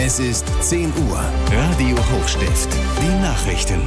Es ist 10 Uhr. Radio Hochstift. Die Nachrichten.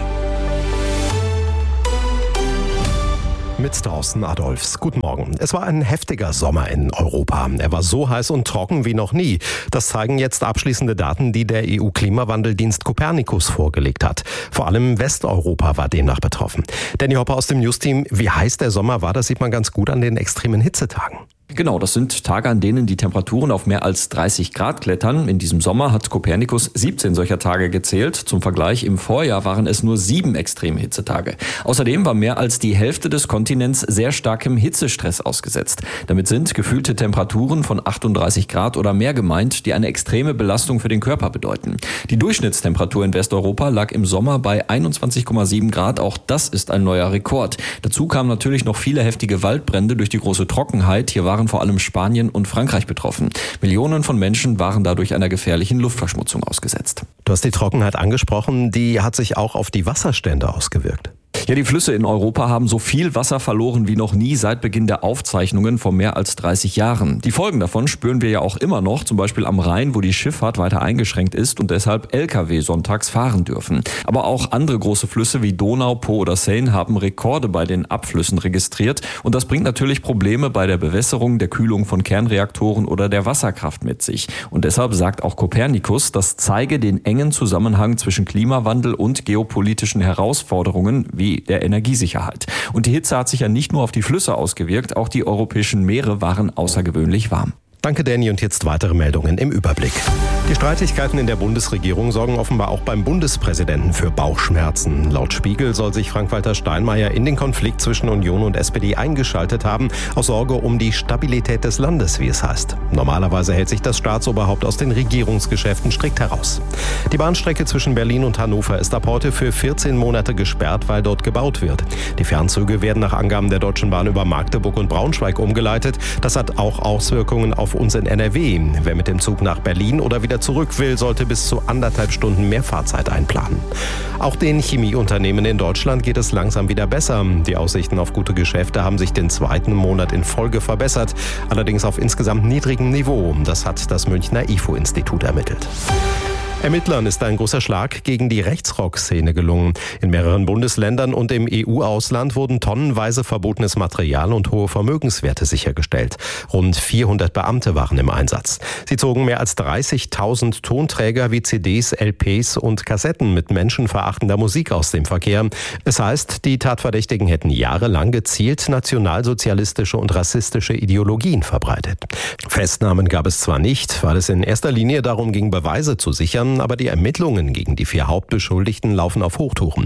Mit Thorsten Adolfs. Guten Morgen. Es war ein heftiger Sommer in Europa. Er war so heiß und trocken wie noch nie. Das zeigen jetzt abschließende Daten, die der EU-Klimawandeldienst Copernicus vorgelegt hat. Vor allem Westeuropa war demnach betroffen. Danny Hopper aus dem News-Team. Wie heiß der Sommer war, das sieht man ganz gut an den extremen Hitzetagen. Genau, das sind Tage, an denen die Temperaturen auf mehr als 30 Grad klettern. In diesem Sommer hat Copernicus 17 solcher Tage gezählt. Zum Vergleich, im Vorjahr waren es nur 7 extreme Hitzetage. Außerdem war mehr als die Hälfte des Kontinents sehr starkem Hitzestress ausgesetzt. Damit sind gefühlte Temperaturen von 38 Grad oder mehr gemeint, die eine extreme Belastung für den Körper bedeuten. Die Durchschnittstemperatur in Westeuropa lag im Sommer bei 21,7 Grad. Auch das ist ein neuer Rekord. Dazu kamen natürlich noch viele heftige Waldbrände durch die große Trockenheit. Hier waren vor allem Spanien und Frankreich betroffen. Millionen von Menschen waren dadurch einer gefährlichen Luftverschmutzung ausgesetzt. Du hast die Trockenheit angesprochen, die hat sich auch auf die Wasserstände ausgewirkt. Ja, die Flüsse in Europa haben so viel Wasser verloren wie noch nie seit Beginn der Aufzeichnungen vor mehr als 30 Jahren. Die Folgen davon spüren wir ja auch immer noch, zum Beispiel am Rhein, wo die Schifffahrt weiter eingeschränkt ist und deshalb Lkw sonntags fahren dürfen. Aber auch andere große Flüsse wie Donau, Po oder Seine haben Rekorde bei den Abflüssen registriert. Und das bringt natürlich Probleme bei der Bewässerung, der Kühlung von Kernreaktoren oder der Wasserkraft mit sich. Und deshalb sagt auch Copernicus, das zeige den engen Zusammenhang zwischen Klimawandel und geopolitischen Herausforderungen wie der Energiesicherheit. Und die Hitze hat sich ja nicht nur auf die Flüsse ausgewirkt, auch die europäischen Meere waren außergewöhnlich warm. Danke, Danny. Und jetzt weitere Meldungen im Überblick. Die Streitigkeiten in der Bundesregierung sorgen offenbar auch beim Bundespräsidenten für Bauchschmerzen. Laut Spiegel soll sich Frank-Walter Steinmeier in den Konflikt zwischen Union und SPD eingeschaltet haben, aus Sorge um die Stabilität des Landes, wie es heißt. Normalerweise hält sich das Staatsoberhaupt aus den Regierungsgeschäften strikt heraus. Die Bahnstrecke zwischen Berlin und Hannover ist ab heute für 14 Monate gesperrt, weil dort gebaut wird. Die Fernzüge werden nach Angaben der Deutschen Bahn über Magdeburg und Braunschweig umgeleitet. Das hat auch Auswirkungen auf uns in NRW. Wer mit dem Zug nach Berlin oder wieder zurück will, sollte bis zu 1,5 Stunden mehr Fahrzeit einplanen. Auch den Chemieunternehmen in Deutschland geht es langsam wieder besser. Die Aussichten auf gute Geschäfte haben sich den 2. Monat in Folge verbessert, allerdings auf insgesamt niedrigem Niveau. Das hat das Münchner IFO-Institut ermittelt. Ermittlern ist ein großer Schlag gegen die Rechtsrock-Szene gelungen. In mehreren Bundesländern und im EU-Ausland wurden tonnenweise verbotenes Material und hohe Vermögenswerte sichergestellt. Rund 400 Beamte waren im Einsatz. Sie zogen mehr als 30.000 Tonträger wie CDs, LPs und Kassetten mit menschenverachtender Musik aus dem Verkehr. Es heißt, die Tatverdächtigen hätten jahrelang gezielt nationalsozialistische und rassistische Ideologien verbreitet. Festnahmen gab es zwar nicht, weil es in erster Linie darum ging, Beweise zu sichern, aber die Ermittlungen gegen die 4 Hauptbeschuldigten laufen auf Hochtouren.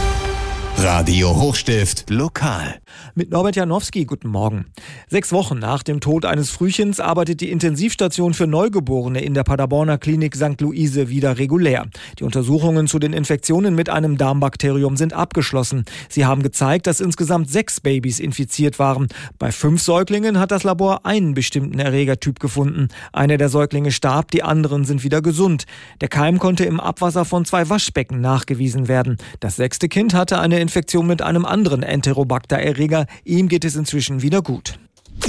Radio Hochstift lokal. Mit Norbert Janowski, guten Morgen. 6 Wochen nach dem Tod eines Frühchens arbeitet die Intensivstation für Neugeborene in der Paderborner Klinik St. Luise wieder regulär. Die Untersuchungen zu den Infektionen mit einem Darmbakterium sind abgeschlossen. Sie haben gezeigt, dass insgesamt 6 Babys infiziert waren. Bei 5 Säuglingen hat das Labor einen bestimmten Erregertyp gefunden. Einer der Säuglinge starb, die anderen sind wieder gesund. Der Keim konnte im Abwasser von 2 Waschbecken nachgewiesen werden. Das 6. Kind hatte eine Infektion mit einem anderen Enterobacter-Erreger. Ihm geht es inzwischen wieder gut.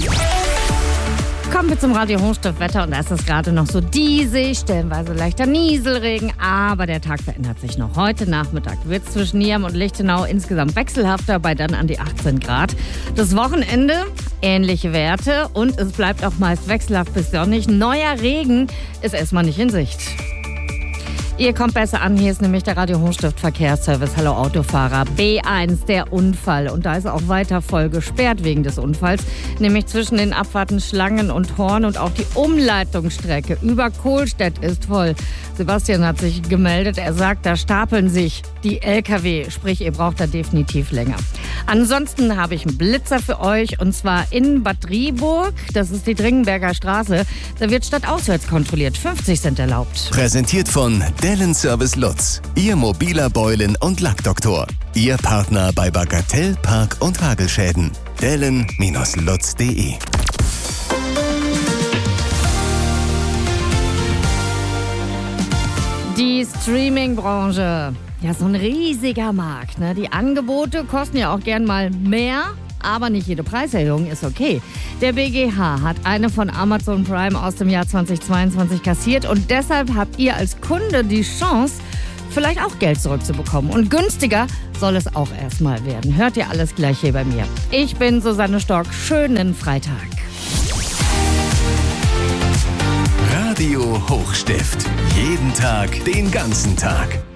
Kommen wir zum Radio Hochstift-Wetter und da ist es gerade noch so diesig, stellenweise leichter Nieselregen, aber der Tag verändert sich noch. Heute Nachmittag wird es zwischen Niam und Lichtenau insgesamt wechselhafter, bei dann an die 18 Grad. Das Wochenende ähnliche Werte und es bleibt auch meist wechselhaft bis sonnig. Neuer Regen ist erstmal nicht in Sicht. Ihr kommt besser an, hier ist nämlich der Radio Hochstift Verkehrsservice. Hallo Autofahrer, B1, der Unfall. Und da ist auch weiter voll gesperrt wegen des Unfalls. Nämlich zwischen den Abfahrten Schlangen und Horn und auch die Umleitungsstrecke über Kohlstedt ist voll. Sebastian hat sich gemeldet, er sagt, da stapeln sich die LKW. Sprich, ihr braucht da definitiv länger. Ansonsten habe ich einen Blitzer für euch und zwar in Bad Driburg. Das ist die Dringenberger Straße. Da wird stadtauswärts kontrolliert. 50 sind erlaubt. Präsentiert von Dellen Service Lutz, Ihr mobiler Beulen- und Lackdoktor. Ihr Partner bei Bagatell, Park- und Hagelschäden. Dellen-lutz.de. Die Streaming-Branche. Ja, so ein riesiger Markt, ne? Die Angebote kosten ja auch gern mal mehr Aber nicht jede Preiserhöhung ist okay. Der BGH hat eine von Amazon Prime aus dem Jahr 2022 kassiert und deshalb habt ihr als Kunde die Chance, vielleicht auch Geld zurückzubekommen. Und günstiger soll es auch erstmal werden. Hört ihr alles gleich hier bei mir. Ich bin Susanne Stork. Schönen Freitag. Radio Hochstift. Jeden Tag, den ganzen Tag.